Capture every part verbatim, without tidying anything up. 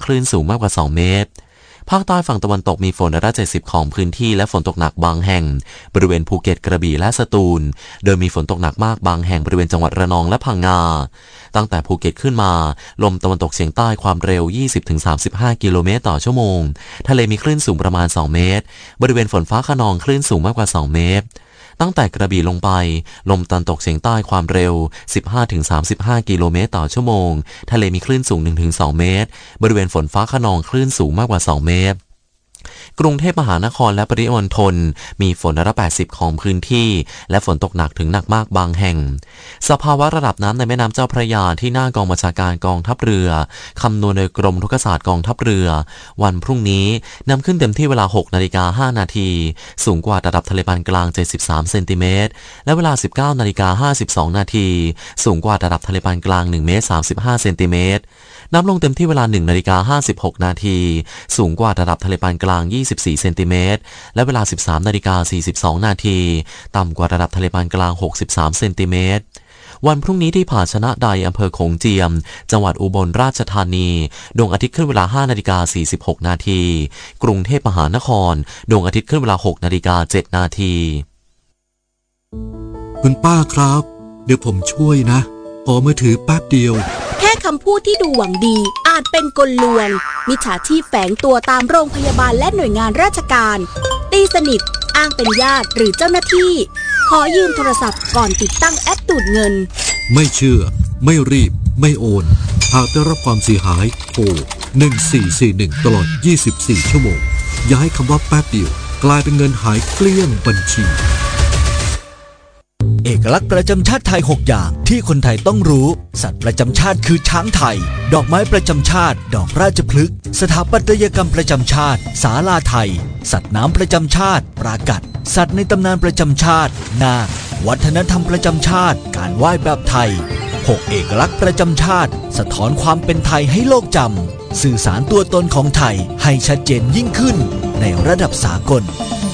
ลื่นสูงมากกว่าสองเมตรภาคใต้ฝั่งตะวันตกมีฝนร้อยละเจ็ดสิบของพื้นที่และฝนตกหนักบางแห่งบริเวณภูเก็ตกระบี่และสตูลโดยมีฝนตกหนักมากบางแห่งบริเวณจังหวัดระนองและพังงาตั้งแต่ภูเก็ตขึ้นมาลมตะวันตกเฉียงใต้ความเร็ว ยี่สิบถึงสามสิบห้า กิโลเมตรต่อชั่วโมงทะเลมีคลื่นสูงประมาณสองเมตรบริเวณฝนฟ้าคะนองคลื่นสูงมากกว่าสองเมตรตั้งแต่กระบี่ลงไปลมตะวันตกเฉียงใต้ความเร็ว สิบห้าถึงสามสิบห้า กิโลเมตรต่อชั่วโมงทะเลมีคลื่นสูง หนึ่งถึงสอง เมตรบริเวณฝนฟ้าคะนองคลื่นสูงมากกว่าสองเมตรกรุงเทพมหานครและปริมณฑลมีฝนร้อยละแปดสิบของพื้นที่และฝนตกหนักถึงหนักมากบางแห่งสภาวะระดับน้ำในแม่น้ำเจ้าพระยาที่หน้ากองบัญชาการกองทัพเรือคำนวณโดยกรมทุกศาสตร์กองทัพเรือวันพรุ่งนี้นำขึ้นเต็มที่เวลา หกนาฬิกาห้านาทีสูงกว่าระดับทะเลปานกลางเจ็ดสิบสามเซนติเมตรและเวลา สิบเก้านาฬิกาห้าสิบสองนาทีสูงกว่าระดับทะเลปานกลางหนึ่งเมตรสามสิบห้าเซนติเมตรน้ำลงเต็มที่เวลา หนึ่งนาฬิกาห้าสิบหกนาทีสูงกว่าระดับทะเลปานกลางยี่สิบสี่เซนติเมตรและเวลา สิบสามนาฬิกาสี่สิบสองนาทีต่ำกว่าระดับทะเลปานกลางหกสิบสามเซนติเมตรวันพรุ่งนี้ที่ผาชนะใดอำเภอโขงเจียมจังหวัดอุบลราชธานีดวงอาทิตย์ขึ้นเวลา ห้านาฬิกาสี่สิบหกนาทีกรุงเทพมหานครดวงอาทิตย์ขึ้นเวลา หกนาฬิกาเจ็ดนาทีคุณป้าครับเดี๋ยวผมช่วยนะขอมือถือแป๊บเดียวแค่คำพูดที่ดูหวังดีอาจเป็นกลลวงมิจฉาชีพแฝงตัวตามโรงพยาบาลและหน่วยงานราชการตีสนิทอ้างเป็นญาติหรือเจ้าหน้าที่ขอยืมโทรศัพท์ก่อนติดตั้งแอปดูดเงินไม่เชื่อไม่รีบไม่โอนหากได้รับความเสียหายโทรหนึ่งสี่สี่หนึ่งตลอดยี่สิบสี่ชั่วโมงอย่าให้คำว่าแป๊บเดียวกลายเป็นเงินหายเกลี้ยงบัญชีเอกลักษณ์ประจำชาติไทยหกอย่างที่คนไทยต้องรู้สัตว์ประจำชาติคือช้างไทยดอกไม้ประจำชาติดอกราชพฤกษ์สถาปัตยกรรมประจำชาติศาลาไทยสัตว์น้ำประจำชาติปรากัดสัตว์ในตำนานประจำชาตินาควัฒนธรรมประจำชาติการไหว้แบบไทยหกเอกลักษณ์ประจำชาติสะท้อนความเป็นไทยให้โลกจำสื่อสารตัวตนของไทยให้ชัดเจนยิ่งขึ้นในระดับสากล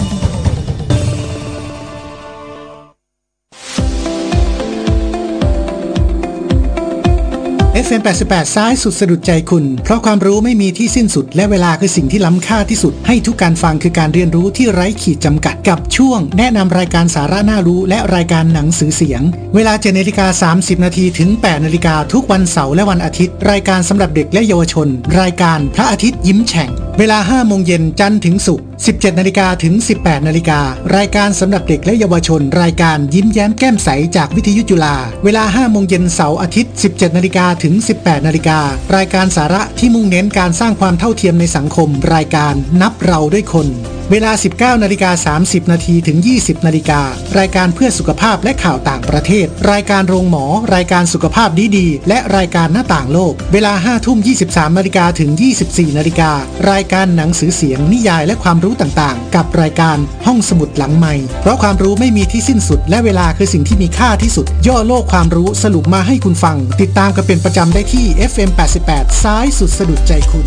เอฟ เอ็ม แปดสิบแปด ซ้ายสุดสะดุดใจคุณเพราะความรู้ไม่มีที่สิ้นสุดและเวลาคือสิ่งที่ล้ำค่าที่สุดให้ทุกการฟังคือการเรียนรู้ที่ไร้ขีดจำกัดกับช่วงแนะนำรายการสาระน่ารู้และรายการหนังสือเสียงเวลา เจ็ดนาฬิกาสามสิบนาทีถึง แปดนาฬิกาทุกวันเสาร์และวันอาทิตย์รายการสำหรับเด็กและเยาวชนรายการพระอาทิตย์ยิ้มแฉ่งเวลา ห้าโมงเย็นจันทร์ถึงศุกร์ สิบเจ็ดนาฬิกาถึง สิบแปดนาฬิการายการสำหรับเด็กและเยาวชนรายการยิ้มแย้มแก้มใสจากวิทยุจุฬาเวลา ห้าโมงเย็นเสาร์อาทิตย์ สิบเจ็ดนาฬิกาถึง สิบแปดนาฬิการายการสาระที่มุ่งเน้นการสร้างความเท่าเทียมในสังคมรายการนับเราด้วยคนเวลา สิบเก้านาฬิกาสามสิบนาทีถึง ยี่สิบนาฬิการายการเพื่อสุขภาพและข่าวต่างประเทศรายการโรงหมอรายการสุขภาพดีๆและรายการหน้าต่างโลกเวลา ห้าทุ่มยี่สิบสามนาฬิกาถึง ยี่สิบสี่นาฬิการายการหนังสือเสียงนิยายและความรู้ต่างๆกับรายการห้องสมุดหลังไมค์เพราะความรู้ไม่มีที่สิ้นสุดและเวลาคือสิ่งที่มีค่าที่สุดย่อโลกความรู้สรุปมาให้คุณฟังติดตามกันเป็นประจำได้ที่ เอฟ เอ็ม แปดสิบแปด ซ้ายสุดสะดุดใจคุณ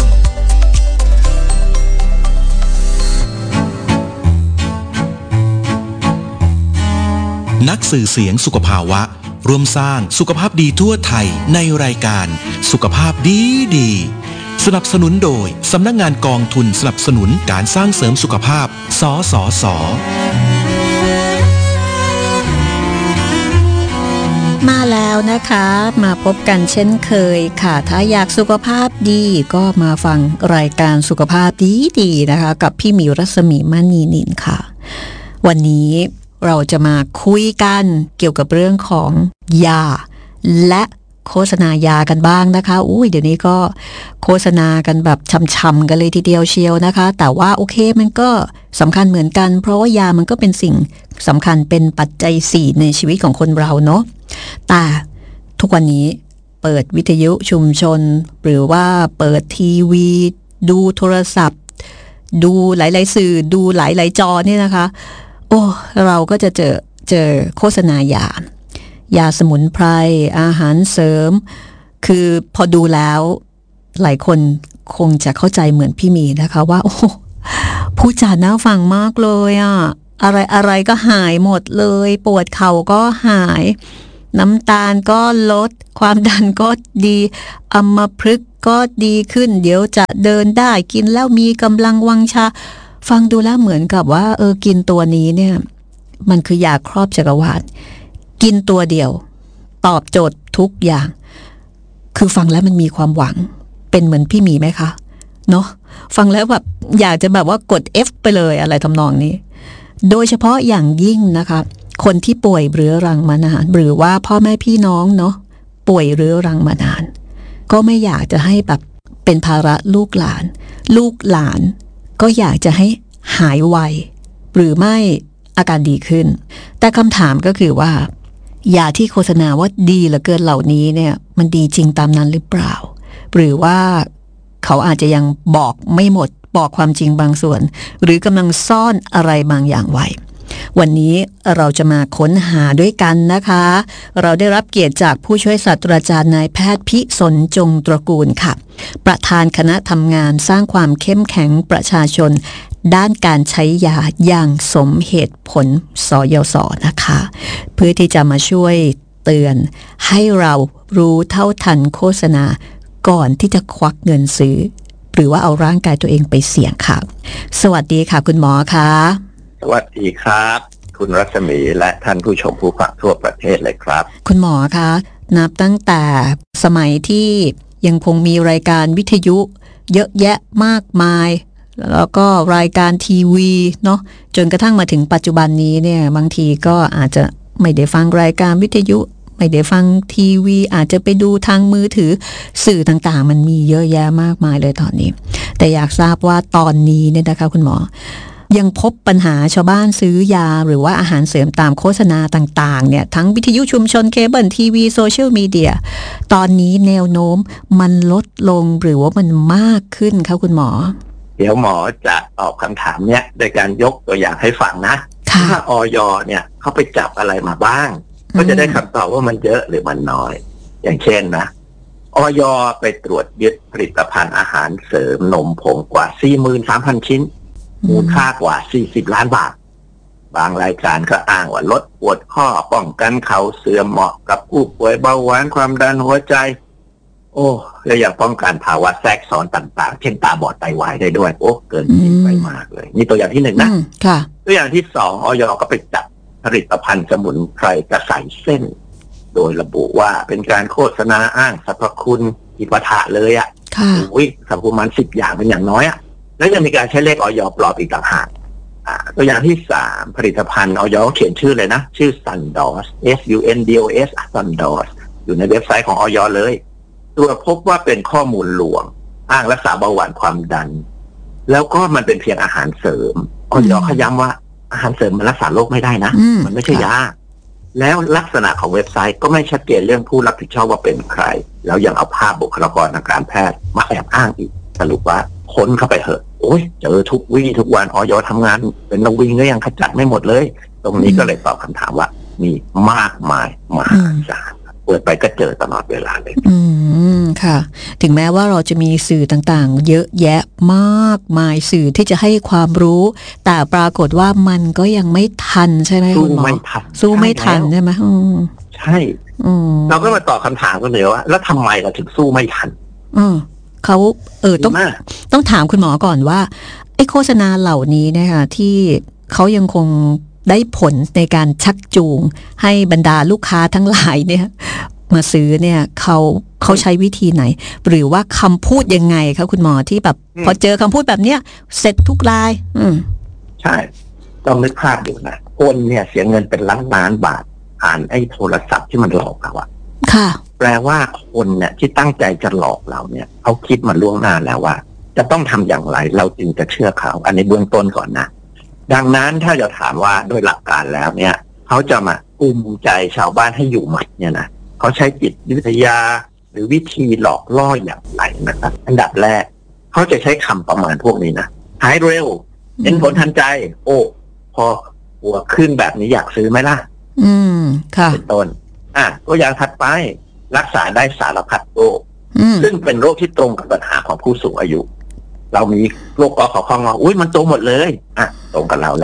นักสื่อเสียงสุขภาวะร่วมสร้างสุขภาพดีทั่วไทยในรายการสุขภาพดีดีสนับสนุนโดยสำนักงานกองทุนสนับสนุนการสร้างเสริมสุขภาพสสส. มาแล้วนะคะมาพบกันเช่นเคยค่ะถ้าอยากสุขภาพดีก็มาฟังรายการสุขภาพดีดีนะคะกับพี่หมิวรัศมีมณีนินค่ะวันนี้เราจะมาคุยกันเกี่ยวกับเรื่องของยาและโฆษณายากันบ้างนะคะอุ้ยเดี๋ยวนี้ก็โฆษณากันแบบช่ำๆกันเลยทีเดียวเชียวนะคะแต่ว่าโอเคมันก็สำคัญเหมือนกันเพราะว่ายามันก็เป็นสิ่งสำคัญเป็นปัจจัยสี่ในชีวิตของคนเราเนาะแต่ทุกวันนี้เปิดวิทยุชุมชนหรือว่าเปิดทีวีดูโทรศัพท์ดูหลายๆสื่อดูหลายๆจอเนี่ยนะคะโอ้เราก็จะเจอเจอโฆษณายายาสมุนไพรอาหารเสริมคือพอดูแล้วหลายคนคงจะเข้าใจเหมือนพี่มีนะคะว่าโอ้ผู้จาน่าฟังมากเลยอ่ะอะไรอะไรก็หายหมดเลยปวดเข่าก็หายน้ำตาลก็ลดความดันก็ดีอัมพฤกษ์ก็ดีขึ้นเดี๋ยวจะเดินได้กินแล้วมีกำลังวังชาฟังดูแล้วเหมือนกับว่าเออกินตัวนี้เนี่ยมันคือยาครอบจักรวาลกินตัวเดียวตอบโจทย์ทุกอย่างคือฟังแล้วมันมีความหวังเป็นเหมือนพี่หมีไหมคะเนาะฟังแล้วแบบอยากจะแบบว่ากด F ไปเลยอะไรทำนองนี้โดยเฉพาะอย่างยิ่งนะคะคนที่ป่วยเรื้อรังมานานหรือว่าพ่อแม่พี่น้องเนาะป่วยเรื้อรังมานานก็ไม่อยากจะให้แบบเป็นภาระลูกหลานลูกหลานก็อยากจะให้หายไวหรือไม่อาการดีขึ้นแต่คำถามก็คือว่ายาที่โฆษณาว่าดีเหลือเกินเหล่านี้เนี่ยมันดีจริงตามนั้นหรือเปล่าหรือว่าเขาอาจจะยังบอกไม่หมดบอกความจริงบางส่วนหรือกำลังซ่อนอะไรบางอย่างไว้วันนี้เราจะมาค้นหาด้วยกันนะคะเราได้รับเกียรติจากผู้ช่วยศาสตราจารย์นายแพทย์พิสนจงตระกูลค่ะประธานคณะทำงานสร้างความเข้มแข็งประชาชนด้านการใช้ยาอย่างสมเหตุผลสยศนะคะเพื่อที่จะมาช่วยเตือนให้เรารู้เท่าทันโฆษณาก่อนที่จะควักเงินซื้อหรือว่าเอาร่างกายตัวเองไปเสี่ยงค่ะสวัสดีค่ะคุณหมอคะสวัสดีครับคุณรัศมีและท่านผู้ชมผู้ฟังทั่วประเทศเลยครับคุณหมอคะนับตั้งแต่สมัยที่ยังคงมีรายการวิทยุเยอะแยะมากมายแล้วก็รายการทีวีเนาะจนกระทั่งมาถึงปัจจุบันนี้เนี่ยบางทีก็อาจจะไม่ได้ฟังรายการวิทยุไม่ได้ฟังทีวีอาจจะไปดูทางมือถือสื่อต่างๆมันมีเยอะแยะมากมายเลยตอนนี้แต่อยากทราบว่าตอนนี้เนี่ยนะคะคุณหมอยังพบปัญหาชาวบ้านซื้อยาหรือว่าอาหารเสริมตามโฆษณาต่างๆเนี่ยทั้งวิทยุชุมชนเคเบิลทีวีโซเชียลมีเดียตอนนี้แนวโน้มมันลดลงหรือว่ามันมากขึ้นคะคุณหมอเดี๋ยวหมอจะตอบคำถามเนี้ยโดยการยกตัวอย่างให้ฟังนะถ้าอย.เนี่ยเขาไปจับอะไรมาบ้างก็จะได้คำตอบว่ามันเยอะหรือมันน้อยอย่างเช่นนะอย.ไปตรวจยึดผลิตภัณฑ์อาหารเสริมนมผงกว่า สี่หมื่นสามพัน ชิ้นมูลค่ากว่าสี่สิบล้านบาทบางรายการก็อ้างว่าลดปวดข้อป้องกันเข่าเสื่อมเหมาะกับผู้ป่วยเบาหวานความดันหัวใจโอ้และยังป้องกันภาวะแทรกซ้อนต่างๆเช่นตาบอดไตวายได้ด้วยโอ้เกินจริงไปมากเลยนี่ตัวอย่างที่หนึ่งนะตัวอย่างที่สองอย.ก็ไปจับผลิตภัณฑ์สมุนไพรกระใสเส้นโดยระบุว่าเป็นการโฆษณาอ้างสรรพคุณอิปทะเลยอ่ะโอ้ยสรรพคุณมันสิบอย่างเป็นอย่างน้อยอ่ะแล้วยังมีการใช้เลขอย.ปลอมอีกต่างหากตัวอย่างที่สามผลิตภัณฑ์อย.เขียนชื่อเลยนะชื่อ Sandoz S U N D O S Sandoz อยู่ในเว็บไซต์ของอย.เลยตรวจพบว่าเป็นข้อมูลลวงอ้างรักษาเบาหวานความดันแล้วก็มันเป็นเพียงอาหารเสริมอย.เขาย้ำว่าอาหารเสริมมันรักษาโรคไม่ได้นะมันไม่ใช่ยาแล้วลักษณะของเว็บไซต์ก็ไม่ชัดเจนเรื่องผู้รับผิดชอบว่าเป็นใครแล้วยังเอาภาพบุคลากรทางการแพทย์มาแอบอ้างอีกสรุปว่าค้นเข้าไปเถอะโอ้ยเจอทุกวี่ทุกวันอย.ทำงานเป็นระวิงก็ยังขจัดไม่หมดเลยตรงนี้ก็เลยตอบคำถามว่ามีมากมายมหาศาลเปิดไปก็เจอตลอดเวลาเลยอืมค่ะถึงแม้ว่าเราจะมีสื่อต่างๆเยอะแยะมากมายสื่อที่จะให้ความรู้แต่ปรากฏว่ามันก็ยังไม่ทันใช่ไหมคุณหมอสู้ไม่ทันสู้ไม่ทันใช่ไหมใช่เราก็มาตอบคำถามกันเลยว่าแล้วทำไมเราถึงสู้ไม่ทันอืมเขาเออต้องต้องถามคุณหมอก่อนว่าไอ้โฆษณาเหล่านี้นะคะที่เขายังคงได้ผลในการชักจูงให้บรรดาลูกค้าทั้งหลายเนี่ยมาซื้อเนี่ยเขาเขาใช้วิธีไหนหรือว่าคำพูดยังไงคะคุณหมอที่แบบพอเจอคำพูดแบบเนี้ยเสร็จทุกรายอืมใช่ต้องนึกภาพดูนะคนเนี่ยเสียเงินเป็นล้านล้านบาทอ่านไอ้โทรศัพท์ที่มันหลอกเราอะค่ะแปลว่าคนเนี่ยที่ตั้งใจจะหลอกเราเนี่ยเขาคิดมาล่วงหน้าแล้วว่าจะต้องทำอย่างไรเราจึงจะเชื่อเขาอันนี้เบื้องต้นก่อนนะดังนั้นถ้าจะถามว่าโดยหลักการแล้วเนี่ยเขาจะมากุมใจชาวบ้านให้อยู่หมัดเนี่ยนะเขาใช้จิตวิทยาหรือวิธีหลอกล่ออย่างไรนะครับอันดับแรกเขาจะใช้คำประมาณพวกนี้นะหายเร็วเห็นผลทันใจโอ้พอหัวขึ้นแบบนี้อยากซื้อไหมล่ะอืมค่ะเป็นต้นอ่ะตัวอย่างถัดไปรักษาได้สารพัดโรคซึ่งเป็นโรคที่ตรงกับปัญหาของผู้สูงอายุเรามีโรคกอขอคองงออุ้ยมันตรงหมดเลยอ่ะตรงกับเราแล้ว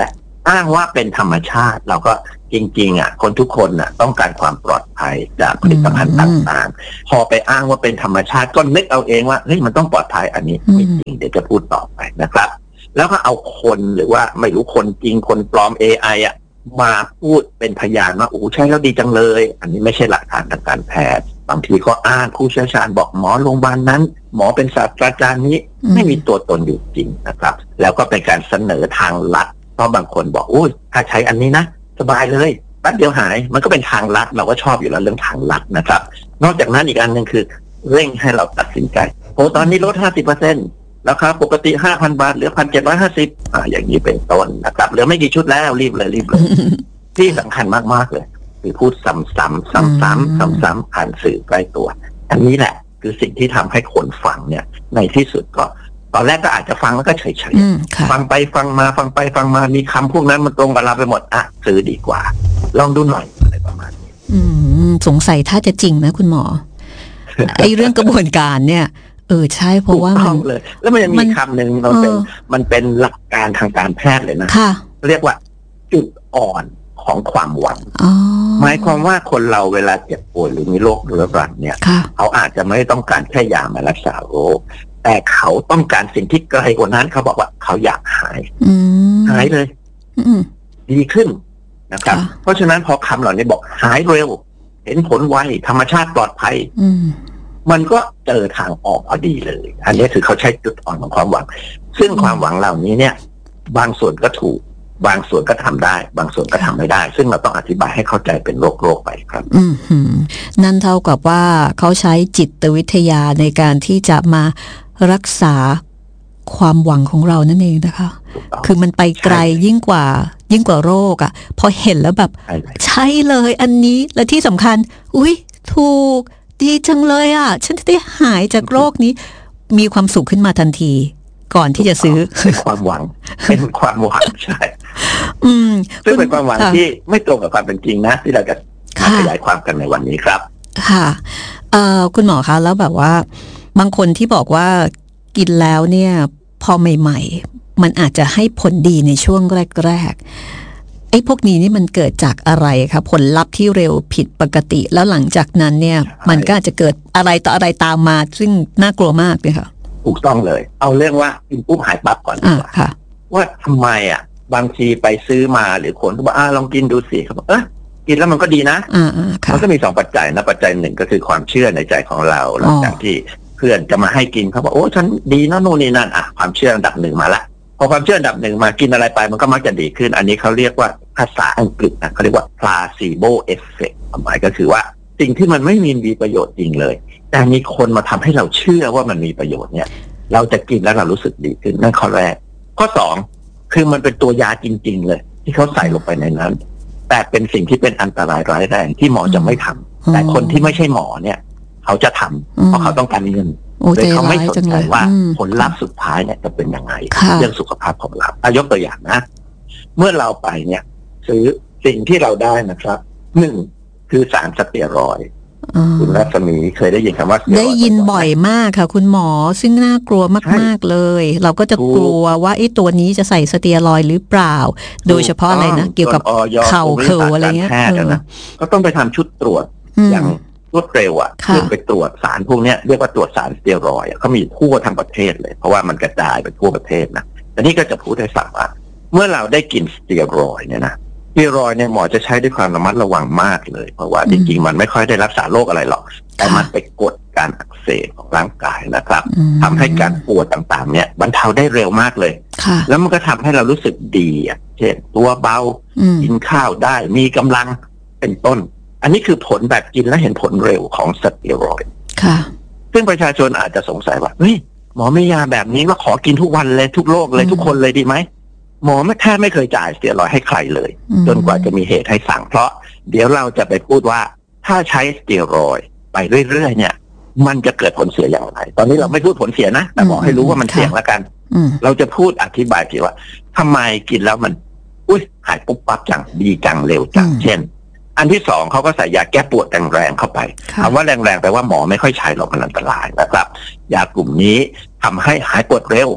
อ้างว่าเป็นธรรมชาติเราก็จริงๆอ่ะคนทุกคนน่ะต้องการความปลอดภัยจากผลิตภัณฑ์ต่างๆพอไปอ้างว่าเป็นธรรมชาติก็นึกเอาเองว่าเฮ้ยมันต้องปลอดภัยอันนี้ไม่จริงเดี๋ยวจะพูดต่อไปนะครับแล้วก็เอาคนหรือว่าไม่รู้คนจริงคนปลอม เอ ไอ อ่ะมาพูดเป็นพยานว่าโอ้ใช่แล้วดีจังเลยอันนี้ไม่ใช่หลักฐานทางการแพทย์บางทีก็อ้างผู้เชี่ยวชาญบอกหมอโรงพยาบาลนั้นหมอเป็นศาสตราจารย์นี้ไม่มีตัวตนอยู่จริงนะครับแล้วก็เป็นการเสนอทางลัดเพราะบางคนบอกโอ้ยถ้าใช้อันนี้นะสบายเลยแป๊บเดียวหายมันก็เป็นทางลัดเราก็ชอบอยู่แล้วเรื่องทางลัดนะครับนอกจากนั้นอีกอันหนึ่งคือเร่งให้เราตัดสินใจโอ้ตอนนี้ลด ห้าสิบเปอร์เซ็นต์ ราคาปกติ ห้าพัน บาทเหลือ หนึ่งพันเจ็ดร้อยห้าสิบ อ่าอย่างนี้เป็นต้นนะครับเหลือไม่กี่ชุดแล้วรีบเลยรีบเลย ที่สำคัญมากๆเลยคือพูดซ้ำๆซ้ำๆซ้ำๆผ่านสื่อใกล้ตัวอันนี้แหละคือสิ่งที่ทำให้คนฟังเนี่ยในที่สุดก็ตอนแรกก็อาจจะฟังแล้วก็เฉยๆฟังไปฟังมาฟังไปฟังมามีคำพวกนั้นมันตรงกับเราไปหมดอ่ะซื้อดีกว่าลองดูหน่อยอะไรประมาณนี้อืมสงสัยถ้าจะจริงไหมคุณหมอ ไอเรื่องกระบวนการเนี่ยเออใช่เพราะว่ามันเลยแล้วมันยังมีคำหนึ่งมันเป็นมันเป็นหลักการทางการแพทย์เลยนะเรียกว่าจุดอ่อนของความหวังหมายความว่าคนเราเวลาเจ็บป่วยหรือมีโรคเรื้อรังเนี่ยเขาอาจจะไม่ต้องการแค่ยามารักษาโรคแต่เขาต้องการสิ่งที่ไกลกว่านั้นเขาบอกว่าเขาอยากหายหายเลยดีขึ้นนะครับเพราะฉะนั้นพอคำเหล่านี้บอกหายเร็วเห็นผลไวธรรมชาติปลอดภัยมันก็เจอทางออกพอดีเลยอันนี้คือเขาใช้จุดอ่อนของความหวังซึ่งความหวังเหล่านี้เนี่ยบางส่วนก็ถูกบางส่วนก็ทำได้บางส่วนก็ทำไม่ได้ซึ่งเราต้องอธิบายให้เข้าใจเป็นโรคโรคไปครับอืมนั่นเท่ากับว่าเขาใช้จิตวิทยาในการที่จะมารักษาความหวังของเรานั่นเองนะคะคือมันไปไกลยิ่งกว่ายิ่งกว่าโรคอ่ะพอเห็นแล้วแบบใช่เลยอันนี้และที่สำคัญอุ๊ยถูกดีจังเลยอ่ะฉันจะได้หายจากโรคนี้มีความสุขขึ้นมาทันทีก่อนที่จะซื้อเป็นความหวังเป็นความหวังใช่อืมซึ่งเป็นความหวังที่ไม่ตรงกับความเป็นจริงนะที่เราจะขยายความกันในวันนี้ครับค่ะเอ่อคุณหมอคะแล้วแบบว่าบางคนที่บอกว่ากินแล้วเนี่ยพอใหม่ๆมันอาจจะให้ผลดีในช่วงแรกๆไอ้พวกนี้นี่มันเกิดจากอะไรคะผลลัพธ์ที่เร็วผิดปกติแล้วหลังจากนั้นเนี่ยมันก็อาจจะเกิดอะไรต่ออะไรตามมาซึ่งน่ากลัวมากเลยค่ะถูกต้องเลยเอาเรื่องว่ากินปุ๊บหายปั๊บก่อนดีกว่าว่าทำไมอ่ะบางทีไปซื้อมาหรือคนก็บอกอ่าลองกินดูสิเขาบอกเออกินแล้วมันก็ดีนะมันก็มีสองปัจจัยนะปัจจัยหนึ่งก็คือความเชื่อในใจของเราหลังจากที่เพื่อนจะมาให้กินเขาบอกโอ้ฉันดีนะโน่นนี่นั่นอ่ะความเชื่ออันดับหนึ่งมาละพอความเชื่ออันดับหนึ่งมากินอะไรไปมันก็มักจะดีขึ้นอันนี้เขาเรียกว่าภาษาอังกฤษนะเขาเรียกว่า placebo effect หมายก็คือว่าสิ่งที่มันไม่มีมีประโยชน์จริงเลยแต่มีคนมาทำให้เราเชื่อว่ามันมีประโยชน์เนี่ยเราจะกินแล้วเรารู้สึกดีขึ้นนั่นข้อแรกข้อสองคือมันเป็นตัวยาจริงๆเลยที่เขาใส่ลงไปในนั้นแต่เป็นสิ่งที่เป็นอันตรายร้ายแรงที่หมอจะไม่ทำแต่คนที่ไม่ใช่หมอเนี่ยเขาจะทำเพราะเขาต้องการเงินโดยเขาไม่สนใจว่าผลลัพธ์สุดท้ายเนี่ยจะเป็นยังไงเรื่องสุขภาพของเรายกตัวอย่างนะเมื่อเราไปเนี่ยซื้อสิ่งที่เราได้นะครับหนึ่งคือสารสเตียรอยด์คุณรัศมีเคยได้ยินคำว่าได้ยินบ่อยมากค่ะคุณหมอซึ่งน่ากลัวมากๆเลยเราก็จะกลัวว่าไอ้ตัวนี้จะใส่สเตียรอยด์หรือเปล่าโดยเฉพาะอะไรนะเกี่ยวกับเข่าเข่าอะไรเงี้ยก็ต้องไปทำชุดตรวจอย่างรวดเร็วอ่ะเพื่อไปตรวจสารพวกนี้เรียกว่าตรวจสารสเตียรอยด์เขามีทั่วทั้งประเทศเลยเพราะว่ามันกระจายไปทั่วประเทศนะแต่นี่ก็จะพูดให้ฟังว่าเมื่อเราได้กินสเตียรอยด์เนี่ยนะสเตียรอยด์เนี่ยหมอจะใช้ด้วยความระมัดระวังมากเลยเพราะว่าจริงๆมันไม่ค่อยได้รักษาโรคอะไรหรอกแต่มันไปกดการอักเสบของร่างกายนะครับทำให้การปวดต่างๆเนี่ยบรรเทาได้เร็วมากเลยแล้วมันก็ทำให้เรารู้สึกดีอ่ะเช่นตัวเบากินข้าวได้มีกำลังเป็นต้นอันนี้คือผลแบบกินแล้วเห็นผลเร็วของสเตียรอยด์ค่ะซึ่งประชาชนอาจจะสงสัยว่าเฮ้ยหมอไม่ยาแบบนี้ว่าขอกินทุกวันเลยทุกโรคเลยทุกคนเลยดีไหมหมอไม่แค่ไม่เคยจ่ายสเตียรอยด์ให้ใครเลยจนกว่าจะมีเหตุให้สั่งเพราะเดี๋ยวเราจะไปพูดว่าถ้าใช้สเตียรอยด์ไปเรื่อยๆเนี่ยมันจะเกิดผลเสียอย่างไรตอนนี้เราไม่พูดผลเสียนะแต่บอกให้รู้ว่ามันเสี่ยงแล้วกันเราจะพูดอธิบายทีว่าทำไมกินแล้วมันอุ้ยหายปุ๊บปั๊บจังดีจังเร็วจังเช่นอันที่สองเขาก็ใส่ยาแก้ปวดแรงๆเข้าไปคำว่าแรงๆแปลว่าหมอไม่ค่อยใช้หรอกมันอันตรายนะครับยากลุ่มนี้ทำให้หายปวดเร็ว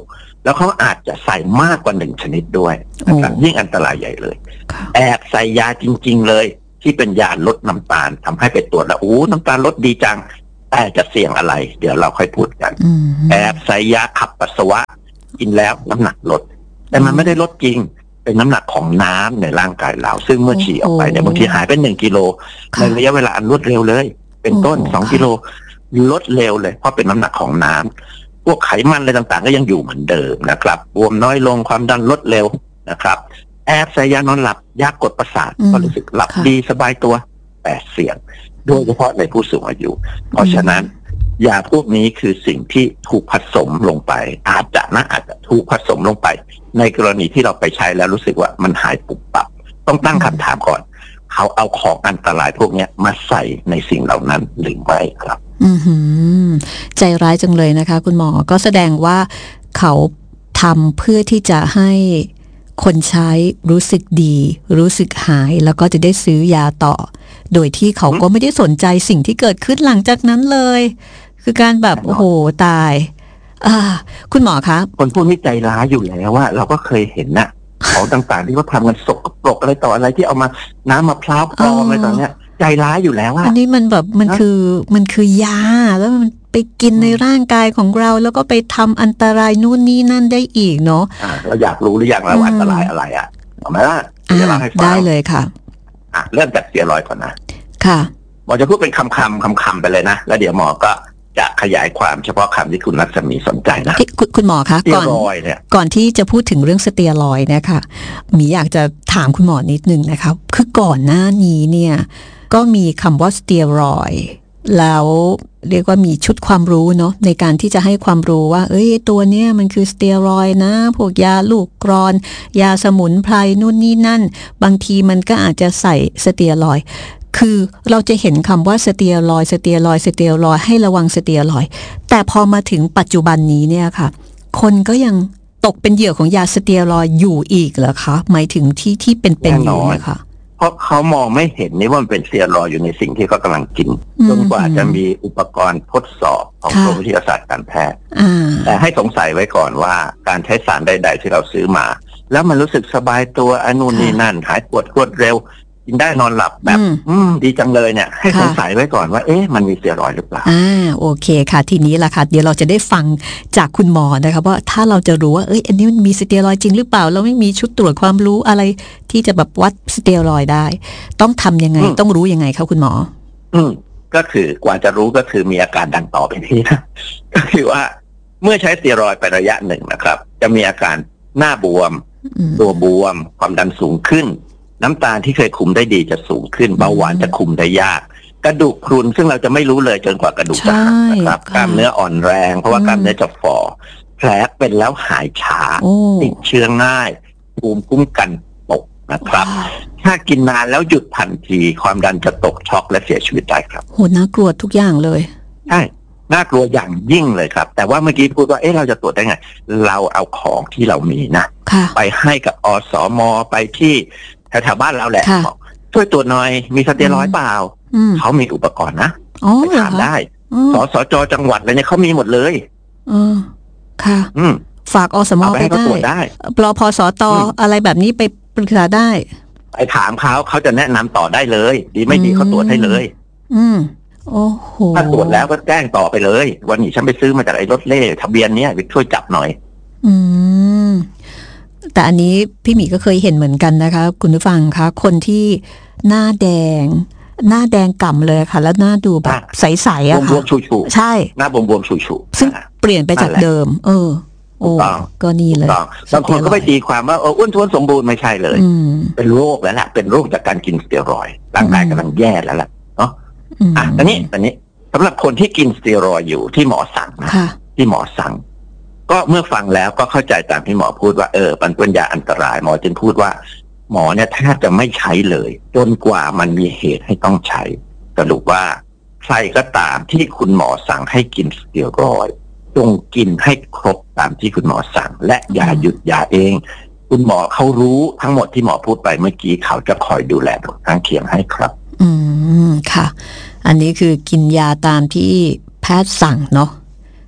แล้วเขาอาจจะใส่มากกว่าหนึ่งชนิดด้วยนะครับยิ่งอันตรายใหญ่เลยแอบใส่ยาจริงๆเลยที่เป็นยาลดน้ำตาลทำให้ไปตรวจแล้วโอ้น้ำตาลลดดีจังแต่จะเสี่ยงอะไรเดี๋ยวเราค่อยพูดกันแอบใส่ยาขับปัสสาวะกินแล้วน้ำหนักลดแต่มันไม่ได้ลดจริงเป็นน้ำหนักของน้ำในร่างกายเราซึ่งเมื่อฉี่ออกไปเนี่ยบางทีหายไปหนึ่งกิโลในระยะเวลาอันรวดเร็วเลยเป็นต้นสองกิโลลดเร็วเลยเพราะเป็นน้ำหนักของน้ำพวกไขมันอะไรต่างๆก็ยังอยู่เหมือนเดิมนะครับบวมน้อยลงความดันลดเร็วนะครับแอบใส่ยานอนหลับยากดประสาทก็รู้สึกหลับดีสบายตัวแต่เสี่ยงโดยเฉพาะในผู้สูงอายุเพราะฉะนั้นยาพวกนี้คือสิ่งที่ถูกผสมลงไปอาจจะนะอาจจะถูกผสมลงไปในกรณีที่เราไปใช้แล้วรู้สึกว่ามันหายปุบปับต้องตั้งคำถามก่อนเขาเอาของอันตรายพวกนี้มาใส่ในสิ่งเหล่านั้นหรือไม่ครับอือหือใจร้ายจังเลยนะคะคุณหมอก็แสดงว่าเขาทำเพื่อที่จะให้คนใช้รู้สึกดีรู้สึกหายแล้วก็จะได้ซื้อยาต่อโดยที่เขาก็ไม่ได้สนใจสิ่งที่เกิดขึ้นหลังจากนั้นเลยคือการแบบโอ้โหตายอ่าคุณหมอคะคนพวกนี้ใจร้ายอยู่แล้วว่าเราก็เคยเห็นน่ะของต่างๆที่เขาทำกันสกปรกอะไรต่ออะไรที่เอามาน้ำมะพร้าวปลอมอะไรต่างเนี้ยใจร้ายอยู่แล้วว่าอันนี้มันแบบมันคือมันคือยาแล้วมันไปกินในร่างกายของเราแล้วก็ไปทำอันตรายนู่นนี่นั่นได้อีกเนาะอ่าเราอยากรู้หรือยังแล้วอันตรายอะไรอ่ะเอาไหมล่ะจะเล่าให้ฟังได้เลยค่ะอ่ะเริ่มจากสเตียรอยด์ก่อนนะค่ะหมอจะพูดเป็นคำคำคำคำไปเลยนะแล้วเดี๋ยวหมอก็จะขยายความเฉพาะคำที่คุณรัศมีสนใจนะคุณคุณหมอคะก่อนก่อนที่จะพูดถึงเรื่องสเตียรอยด์นะคะมีอยากจะถามคุณหมอนิดนึงนะคะคือก่อนหน้านี้เนี่ยก็มีคำว่าสเตียรอยด์แล้วเรียกว่ามีชุดความรู้เนาะในการที่จะให้ความรู้ว่าเอ้ยตัวเนี้ยมันคือสเตียรอยด์นะพวกยาลูกกรอนยาสมุนไพรนู่นนี่นั่นบางทีมันก็อาจจะใส่สเตียรอยด์คือเราจะเห็นคำว่าสเตียรอยด์สเตียรอยด์สเตียรอยด์ให้ระวังสเตียรอยด์แต่พอมาถึงปัจจุบันนี้เนี่ยค่ะคนก็ยังตกเป็นเหยื่อของยาสเตียรอยด์อยู่อีกเหรอคะหมายถึงที่ที่เป็นเป็นอยู่นะคะเพราะเขามองไม่เห็นนี่ว่ามันเป็นสเตียรอยด์อยู่ในสิ่งที่เขากำลังกินจนกว่าจะมีอุปกรณ์ทดสอบของกรมวิทยาศาสตร์การแพทย์แต่ให้สงสัยไว้ก่อนว่าการใช้สารใดๆที่เราซื้อมาแล้วมันรู้สึกสบายตัวอนุนี่นั่นหายปวดรวดเร็วกินได้นอนหลับแบบอืมดีจังเลยเนี่ยให้สงสัยไว้ก่อนว่าเอ๊ะมันมีสเตียรอยด์หรือเปล่าอ่าโอเคค่ะทีนี้ล่ะค่ะเดี๋ยวเราจะได้ฟังจากคุณหมอนะคะว่าถ้าเราจะรู้ว่าเอ้ยอันนี้มันมีสเตียรอยด์จริงหรือเปล่าเราไม่มีชุดตรวจความรู้อะไรที่จะแบบวัดสเตียรอยด์ได้ต้องทำยังไงต้องรู้ยังไงคะคุณหมออืมก็คือกว่าจะรู้ก็คือมีอาการดังต่อไปนี้นะก็คือว่าเมื่อใช้สเตียรอยด์ไประยะหนึ่งนะครับจะมีอาการหน้าบวมตัวบวมความดันสูงขึ้นน้ำตาลที่เคยคุมได้ดีจะสูงขึ้นเบาหวานจะคุมได้ยากกระดูกพรุนซึ่งเราจะไม่รู้เลยจนกว่ากระดูกจะหักนะครับกล้ามเนื้ออ่อนแรงเพราะว่ากล้ามเนื้อจะฝ่อแผลเป็นแล้วหายช้าติดเชื้อง่ายภูมิคุ้มกันตกนะครับถ้ากินนานแล้วหยุดทันทีความดันจะตกช็อกและเสียชีวิตได้ครับโหน่ากลัวทุกอย่างเลยใช่น่ากลัวอย่างยิ่งเลยครับแต่ว่าเมื่อกี้พูดว่าเอ๊ะเราจะตรวจได้ไงเราเอาของที่เรามีนะไปให้กับอสม.ไปที่แถวๆบ้านเราแหละช่วยตรวจหน่อยมีสเตียรอยด์เปล่าเขามีอุปกรณ์นะไปถามได้สสจจังหวัดอะไรเนี่ยเขามีหมดเลยอ๋อค่ะฝากอสม.ไปได้ปลพสตอะไรแบบนี้ไปปรึกษาได้ไปถามเขาเขาจะแนะนำต่อได้เลยดีไม่ดีเขาตรวจให้เลยอืมโอ้โหถ้าตรวจแล้วก็แจ้งต่อไปเลยวันนี้ฉันไปซื้อมาจากไอ้รถเล่ทะเบียนเนี้ยช่วยจับหน่อยอืมแต่อันนี้พี่หมีก็เคยเห็นเหมือนกันนะคะคุณผู้ฟังคะคนที่หน้าแดงหน้าแดงก่ำเลยค่ะแล้วหน้าดูแบบใสๆอะค่ะบวมๆชูๆใช่หน้าบวมๆชูๆซึ่งเปลี่ยนไปจากเดิมเออโอ้ก็นี่เลยบางคนก็ไปตีความว่าเอออ้วนท้วนสมบูรณ์ไม่ใช่เลยเป็นโรคแล้วแหละเป็นโรคจากการกินสเตียรอยด์ร่างกายกำลังแย่แล้วล่ะเนาะอ่ะตอนนี้ตอนนี้สำหรับคนที่กินสเตียรอยด์อยู่ที่หมอสั่งนะที่หมอสั่งก็เมื่อฟังแล้วก็เข้าใจตามที่หมอพูดว่าเออมันเป็นยาอันตรายหมอจึงพูดว่าหมอเนี่ยแทบจะไม่ใช้เลยจนกว่ามันมีเหตุให้ต้องใช้สรุปว่าใครก็ตามที่คุณหมอสั่งให้กินสเตียรอยด์จงกินให้ครบตามที่คุณหมอสั่งและอย่าหยุดยาเองคุณหมอเขารู้ทั้งหมดที่หมอพูดไปเมื่อกี้เขาจะคอยดูแลผลข้างเคียงให้ครับอืมค่ะอันนี้คือกินยาตามที่แพทย์สั่งเนาะ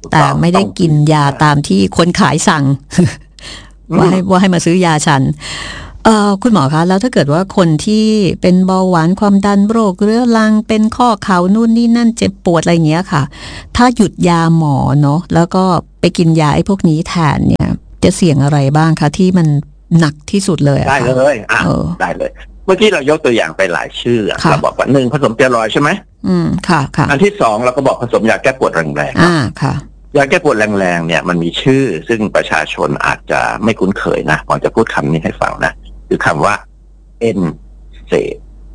แต่ไม่ได้กินยาตามที่คนขายสั่ง ว่าให้ว่าให้มาซื้อยาฉันเอ่อคุณหมอคะแล้วถ้าเกิดว่าคนที่เป็นเบาหวานความดันโรคเรื้อรังเป็นข้อเข่านู่นนี่นั่นเจ็บปวดอะไรอย่างเงี้ยค่ะถ้าหยุดยาหมอเนาะแล้วก็ไปกินยาไอ้พวกนี้แทนเนี่ยจะเสี่ยงอะไรบ้างคะที่มันหนักที่สุดเลยได้เลยอ่ะได้เลยเมื่อกี้เรายกตัวอย่างไปหลายชื่อเราบอกว่าหนึ่งผสมสเตียรอยด์ใช่ไหมอืมค่ะค่ะอันที่สองเราก็บอกผสมยาแก้ปวดแรงๆอ่าค่ะยาแก้ปวดแรงๆเนี่ยมันมีชื่อซึ่งประชาชนอาจจะไม่คุ้นเคยนะผมจะพูดคำนี้ให้ฟังนะคือคำว่า N เศษ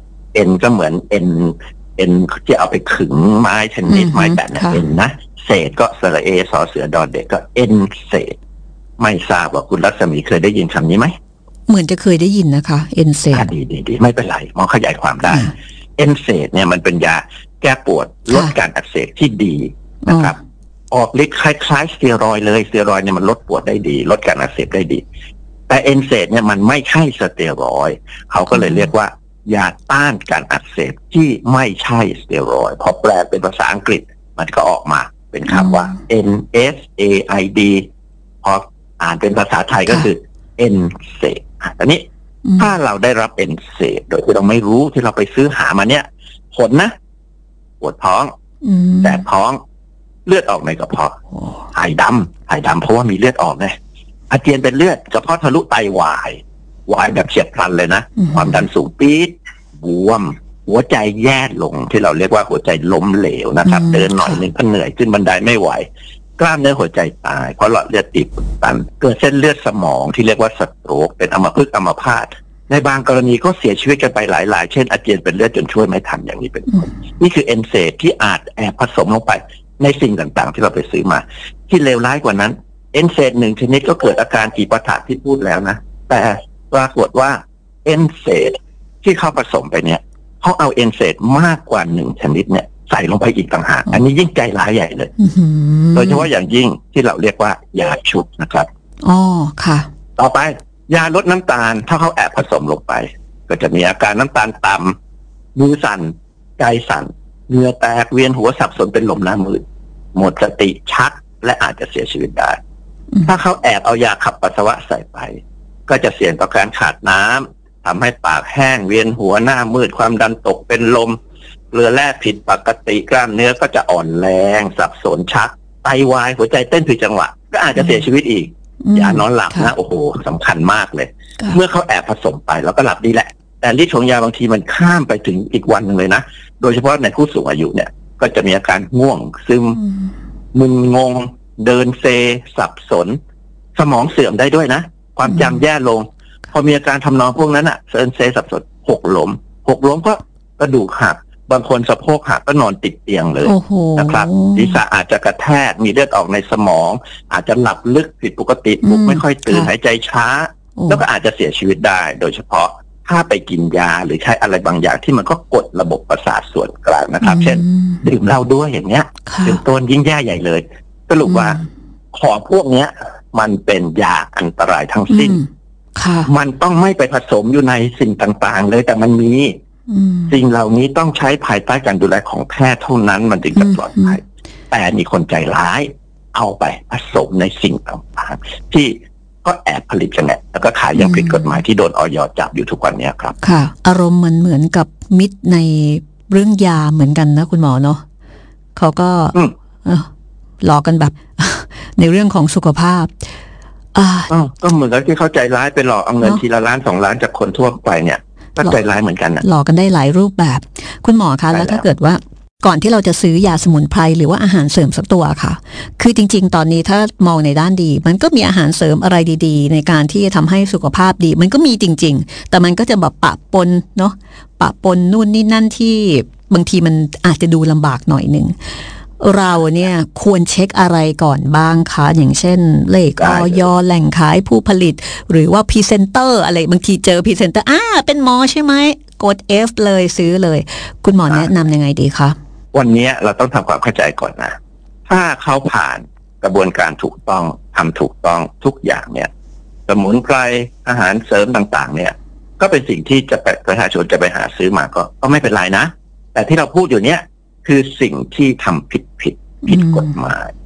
N ก็เหมือน N N ที่เอาไปขึงไม้เทนนิสไม้แบดนะ N นะเศษก็สระเอสอเสือดอเด็กก็ N เศษไม่ทราบว่าคุณรัศมีเคยได้ยินคำนี้ไหมเหมือนจะเคยได้ยินนะคะ N เศษดีดีดีไม่เป็นไรมองขยายความได้ N เศษเนี่ยมันเป็นยาแก้ปวดลดการอักเสบที่ดีนะครับออกฤทธิ์คล้ายๆสเตียรอยด์เลยสเตียรอยด์เนี่ยมันลดปวดได้ดีลดการอักเสบได้ดีแต่เอนเซดเนี่ยมันไม่ใช่สเตียรอยด์เขาก็เลยเรียกว่ายาต้านการอักเสบที่ไม่ใช่สเตียรอยด์พอแปลเป็นภาษาอังกฤษมันก็ออกมาเป็นคำว่า N S A I D พออ่านเป็นภาษาไทยก็คือ เอนเซดอันนี้ถ้าเราได้รับเอนเซดโดยที่เราไม่รู้ที่เราไปซื้อหามาเนี่ยผลนะปวดท้องแสบท้องเลือดออกในกระเพาะถ่ายดำถ่ายดำเพราะว่ามีเลือดออกไงอาเจียนเป็นเลือดกระเพาะทะลุไตวายวายแบบเฉียบพลันเลยนะความดันสูงปี๊ดบวมหัวใจแย่ลงที่เราเรียกว่าหัวใจล้มเหลวนะครับเดินหน่อยนึงก็เหนื่อยขึ้นบันไดไม่ไหวกล้ามเนื้อหัวใจตายเพราะหลอดเลือดตีบตันเกิดเส้นเลือดสมองที่เรียกว่าสโตรกเป็นอัมพฤกษ์อัมพาตในบางกรณีก็เสียชีวิตกันไปหลายๆเช่นอาเจียนเป็นเลือดจนช่วยไม่ทันอย่างนี้เป็นต้นนี่คือเอนเซดที่อาจแอบผสมลงไปในสิ่งต่างๆที่เราไปซื้อมาที่เลวร้ายกว่านั้นเอนเซดหนึ่งชนิดก็เกิดอาการกี่ประถะที่พูดแล้วนะแต่ปรากฏว่าเอนเซดที่เขาผสมไปเนี่ยเขาเอาเอนเซดมากกว่าหนึ่งชนิดเนี่ยใส่ลงไปอีกต่างหากอันนี้ยิ่งใจร้ายใหญ่เลยโดยเฉพาะอย่างยิ่งที่เราเรียกว่ายาชุบนะครับอ๋อค่ะต่อไปยาลดน้ำตาลถ้าเขาแอบผสมลงไปก็จะมีอาการน้ำตาลต่ำมือสั่นใจสั่นเหงื่อแตกเวียนหัวสับสนเป็นลมหน้ามืดหมดสติชักและอาจจะเสียชีวิตได้ถ้าเขาแอบเอายาขับปัสสาวะใส่ไปก็จะเสี่ยงต่อการขาดน้ำทำให้ปากแห้งเวียนหัวหน้ามืดความดันตกเป็นลมเกลือแร่ผิดปกติกล้ามเนื้อก็จะอ่อนแรงสับสนชักไตวายหัวใจเต้นผิดจังหวะก็อาจจะเสียชีวิตอีกยานอนหลับนะโอ้โหสำคัญมากเลยเมื่อเขาแอบผสมไปแล้วก็หลับดีแหละแต่ฤทธิ์ของยาบางทีมันข้ามไปถึงอีกวันหนึ่งเลยนะโดยเฉพาะในผู้สูงอายุเนี่ยก็จะมีอาการง่วงซึมมึนงงเดินเซสับสนสมองเสื่อมได้ด้วยนะความจำแย่ลงพอมีอาการทำนองพวกนั้นอ่ะเดินเซสับสนหกล้มหกล้มก็กระดูกหักบางคนสะโพกหักก็นอนติดเตียงเลยนะครับศีรษะอาจจะกระแทกมีเลือดออกในสมองอาจจะหลับลึกผิดปกติปลุกไม่ค่อยตื่นหายใจช้าแล้วก็อาจจะเสียชีวิตได้โดยเฉพาะถ้าไปกินยาหรือใช้อะไรบางอย่างที่มันก็กดระบบประสาทส่วนกลางนะครับเช่นดื่มเหล้าด้วยอย่างเงี้ยเป็นต้นยิ่งแย่ใหญ่เลยสรุปว่าของพวกเนี้ยมันเป็นยาอันตรายทั้งสิ้นมันต้องไม่ไปผสมอยู่ในสิ่งต่างๆเลยแต่มันมีสิ่งเหล่านี้ต้องใช้ภายใต้การดูแลของแพทย์เท่านั้นมันถึงจะปลอดภัยแต่มีคนใจร้ายเอาไปผสมในสิ่งต่างๆที่ก็แอบผลิตกันแหละแล้วก็ขายอย่างผิดกฎหมายที่โดนอย.จับอยู่ทุกวันนี้ครับค่ะอารมณ์มันเหมือนกับมิตรในเรื่องยาเหมือนกันนะคุณหมอเนาะเขาก็หลอกกันแบบ ในเรื่องของสุขภาพอ่าก็เหมือนกับที่เข้าใจร้ายไปหลอกเอาเงินทีละล้านสองล้านจากคนทั่วไปเนี่ยก็ใจร้ายเหมือนกันนะหลอกกันได้หลายรูปแบบคุณหมอคะแล้วถ้าเกิดว่าก่อนที่เราจะซื้อยาสมุนไพรหรือว่าอาหารเสริมสักตัวค่ะคือจริงๆตอนนี้ถ้ามองในด้านดีมันก็มีอาหารเสริมอะไรดีๆในการที่จะทำให้สุขภาพดีมันก็มีจริงๆแต่มันก็จะแบบปะปนเนาะปะปนนู่นนี่นั่นที่บางทีมันอาจจะดูลำบากหน่อยนึงเราเนี่ยควรเช็คอะไรก่อนบ้างคะอย่างเช่นเลขอย.แหล่งขายผู้ผลิตหรือว่าพรีเซนเตอร์อะไรบางทีเจอพรีเซนเตอร์อ่าเป็นหมอใช่ไหมกด F เลยซื้อเลยคุณหมอแนะนำยังไงดีคะวันนี้เราต้องทำความเข้าใจก่อนนะถ้าเขาผ่านกระบวนการถูกต้องทำถูกต้องทุกอย่างเนี่ยสมุนไพรอาหารเสริมต่างๆเนี่ยก็เป็นสิ่งที่จะประชาชนจะไปหาซื้อมาก็ก็ไม่เป็นไรนะแต่ที่เราพูดอยู่เนี้ยคือสิ่งที่ทำผิดผิดผิดกฎหมาย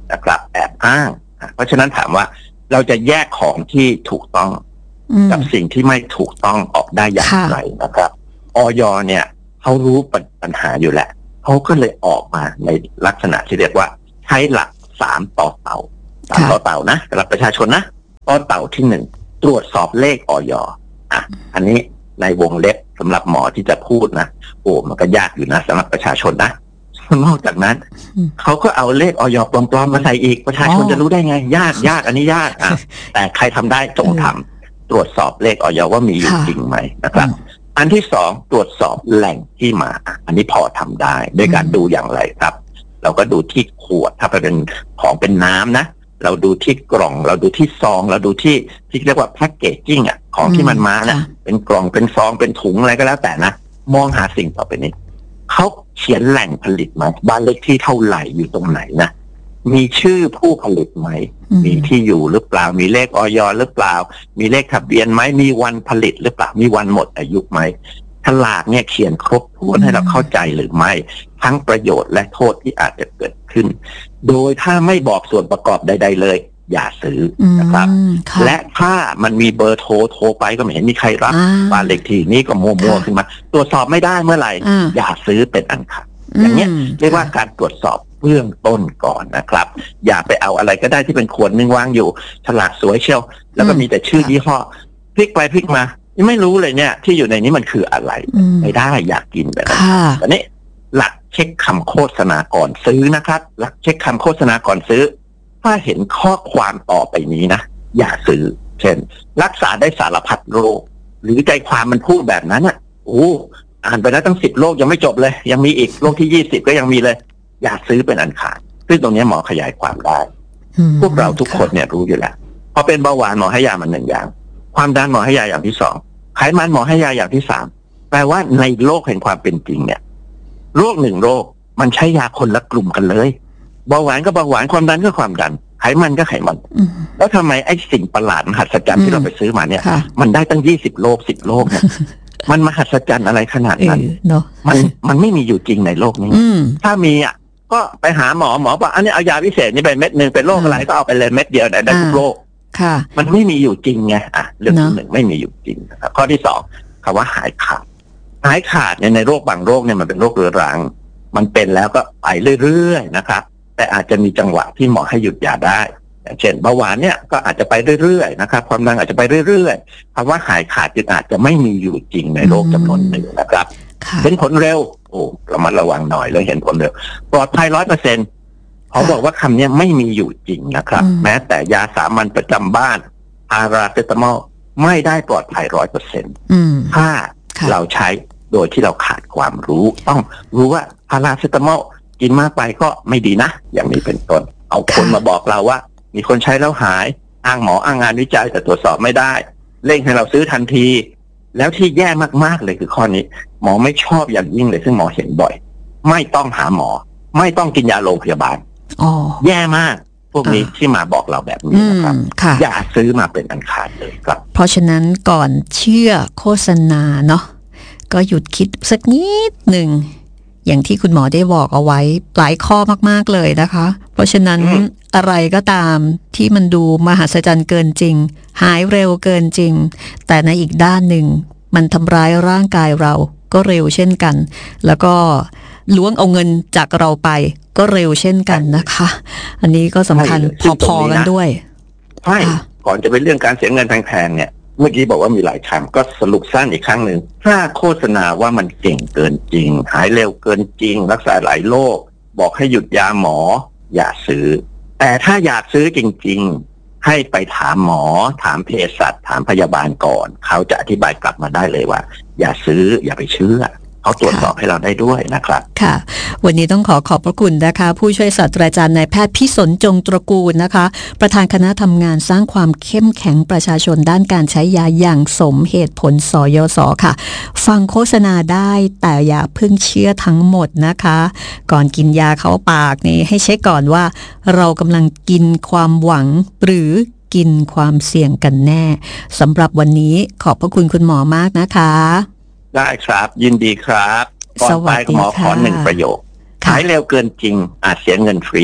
นะครับแอบอ้างเพราะฉะนั้นถามว่าเราจะแยกของที่ถูกต้องกับสิ่งที่ไม่ถูกต้องออกได้อย่างไรนะครับอย.เนี่ยเขารู้ปัญหาอยู่แหละเขาก็เลยออกมาในลักษณะที่เรียกว่าใช้หลักสามต่อเต่าสามต่อเต่านะสำหรับประชาชนนะต่อเต่าที่หนึ่งตรวจสอบเลขอย.อ่ะอันนี้ในวงเล็บสำหรับหมอที่จะพูดนะโอ้มันก็ยากอยู่นะสำหรับประชาชนนะนอกจากนั้นเขาก็เอาเลขอย.ปลอมๆมาใส่อีกประชาชนจะรู้ได้ไงยากยากอันนี้ยากอ่ะแต่ใครทำได้จงทำตรวจสอบเลขอย.ว่ามีอยู่จริงไหมนะครับอันที่สองตรวจสอบแหล่งที่มาอันนี้พอทำได้โดยการดูอย่างไรครับเราก็ดูที่ขวดถ้าเป็นของเป็นน้ำนะเราดูที่กล่องเราดูที่ซองเราดูที่ที่เรียกว่าแพ็กเกจจิ้งอ่ะของที่มันมานะเป็นกล่องเป็นซองเป็นถุงอะไรก็แล้วแต่นะมองหาสิ่งต่อไปนี้เขาเขียนแหล่งผลิตไหมบ้านเลขที่เท่าไหร่อยู่ตรงไหนนะมีชื่อผู้ผลิตไหมมีที่อยู่หรือเปล่ามีเลขอย.หรือเปล่ามีเลขทะเบียนไหมมีวันผลิตหรือเปล่ามีวันหมดอายุไหมฉลากเนี่ยเขียนครบถ้วนให้เราเข้าใจหรือไม่ทั้งประโยชน์และโทษที่อาจจะเกิดขึ้นโดยถ้าไม่บอกส่วนประกอบใดๆเลยอย่าซื้อนะครับและถ้ามันมีเบอร์โทรโทรไปก็ไม่เห็นมีใครรับบ้านเลขที่นี้ก็มัวๆขึ้นมาตรวจสอบไม่ได้เมื่อไหร่อย่าซื้อเป็นอันขาดอย่างเงี้ยเรียกว่าการตรวจสอบเบื้องต้นก่อนนะครับอย่าไปเอาอะไรก็ได้ที่เป็นขวดนึงวางอยู่ฉลากสวยเชียวแล้วก็มีแต่ชื่อยี่ห้อพลิกไปพลิกมาไม่รู้เลยเนี่ยที่อยู่ในนี้มันคืออะไรไม่ได้อยากกินแบบนั้นแต่นี้หลักเช็คคำโฆษณาก่อนซื้อนะครับหลักเช็คคำโฆษณาก่อนซื้อถ้าเห็นข้อความต่อไปนี้นะอย่าซื้อเช่นรักษาได้สารพัดโรคหรือใจความมันพูดแบบนั้นอ่ะโอ้อ่านไปแล้วตั้งสิบโรคยังไม่จบเลยยังมีอีกโรคที่ยี่สิบก็ยังมีเลยอย่าซื้อเป็นอันขาดซึ่งตรงนี้หมอขยายความได้พวกเราทุกคนเนี่ยรู้อยู่แล้วพอเป็นเบาหวานหมอให้ยามันหนึ่งอย่างความดันหมอให้ยาอย่างที่สองไขมันหมอให้ยาอย่างที่สามแปลว่าในโลกแห่งความเป็นจริงเนี่ยโรคหนึ่งโรคมันใช้ยาคนละกลุ่มกันเลยเบาหวานก็เบาหวานความดันก็ความดันไขมันก็ไขมันแล้วทำไมไอ้สิ่งประหลาดมหัศจรรย์ที่เราไปซื้อมาเนี่ยมันได้ตั้งยี่สิบโรคสิบโรคเนี่ยมันมหัศจรรย์อะไรขนาดนั้นมันมันไม่มีอยู่จริงในโลกนี้ถ้ามีอ่ะก็ไปหาหมอหมอบอกอันนี้เอายาพิเศษนี่ไปเม็ดนึงเป็นโรคอะไรก็เอาไปเลยเม็ดเดียวได้ได้ทุกโรคมันไม่มีอยู่จริงไงอ่ะเรื่องที่หนึ่งไม่มีอยู่จริงนะครับข้อที่สองคำว่าหายขาดหายขาดเนี่ยในโรคบางโรคเนี่ยมันเป็นโรคเรื้อรังมันเป็นแล้วก็ไปเรื่อยๆนะครับแต่อาจจะมีจังหวะที่หมอให้หยุดยาได้อย่างเช่นเบาหวานเนี่ยก็อาจจะไปเรื่อยๆนะครับความดันอาจจะไปเรื่อยๆคำว่าหายขาดจึงอาจจะไม่มีอยู่จริงในโรคจำนวนหนึ่งนะครับเห็นผลเร็วโอ้ระมัดระวังหน่อยเลยเห็นผลเร็วปลอดภัยร้อยเปอร์เซ็นต์เขาบอกว่าคำนี้ไม่มีอยู่จริงนะครับแม้แต่ยาสามัญประจำบ้านพาราเซตามอลไม่ได้ปลอดภัยร้อยเปอร์เซ็นต์ถ้าเราใช้โดยที่เราขาดความรู้ต้องรู้ว่าพาราเซตามอลกินมากไปก็ไม่ดีนะอย่างนี้เป็นต้นเอาคนมาบอกเราว่ามีคนใช้แล้วหายอ้างหมออ้างงานวิจัยแต่ตรวจสอบไม่ได้เร่งให้เราซื้อทันทีแล้วที่แย่มากๆเลยคือข้อนี้หมอไม่ชอบอย่างยิ่งเลยซึ่งหมอเห็นบ่อยไม่ต้องหาหมอไม่ต้องกินยาโรงพยาบาลแย่มากพวกนี้ที่มาบอกเราแบบนี้นะครับอย่าซื้อมาเป็นอันขาดเลยครับเพราะฉะนั้นก่อนเชื่อโฆษณาเนาะก็หยุดคิดสักนิดหนึ่งอย่างที่คุณหมอได้บอกเอาไว้หลายข้อมากๆเลยนะคะเพราะฉะนั้นอะไรก็ตามที่มันดูมหัศจรรย์เกินจริงหายเร็วเกินจริงแต่ในอีกด้านหนึ่งมันทำร้ายร่างกายเราก็เร็วเช่นกันแล้วก็ล้วงเอาเงินจากเราไปก็เร็วเช่นกันนะคะอันนี้ก็สำคัญพอๆกันด้วยใช่ก่อนจะเป็นเรื่องการเสียเงินแพงๆเนี่ยเมื่อกี้บอกว่ามีหลายคำก็สรุปสั้นอีกครั้งหนึ่งถ้าโฆษณาว่ามันเก่งเกินจริงหายเร็วเกินจริงรักษาหลายโรคบอกให้หยุดยาหมออย่าซื้อแต่ถ้าอยากซื้อจริงๆให้ไปถามหมอถามเภสัชถามพยาบาลก่อนเขาจะอธิบายกลับมาได้เลยว่าอย่าซื้ออย่าไปเชื่อเขาตรวจสอบให้เราได้ด้วยนะครับค่ะวันนี้ต้องขอขอบพระคุณนะคะผู้ช่วยศาสตราจารย์นายแพทย์พิสนจงตระกูลนะคะประธานคณะทำงานสร้างความเข้มแข็งประชาชนด้านการใช้ยาอย่างสมเหตุผลสยศค่ะฟังโฆษณาได้แต่อย่าเพิ่งเชื่อทั้งหมดนะคะก่อนกินยาเข้าปากนี่ให้เช็คก่อนว่าเรากำลังกินความหวังหรือกินความเสี่ยงกันแน่สำหรับวันนี้ขอบพระคุณคุณหมอมากนะคะได้ครับยินดีครับก่อนไปหมอขอหนึ่งประโยคขายเร็วเกินจริงอาจเสียเงินฟรีแถ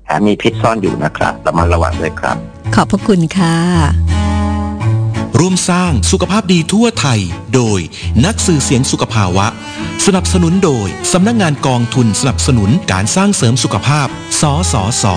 อาจมีพิษซ่อนอยู่นะครับระมัดระวังด้วยครับขอบพระคุณค่ะร่วมสร้างสุขภาพดีทั่วไทยโดยนักสื่อเสียงสุขภาวะสนับสนุนโดยสำนักงานกองทุนสนับสนุนการสร้างเสริมสุขภาพสสส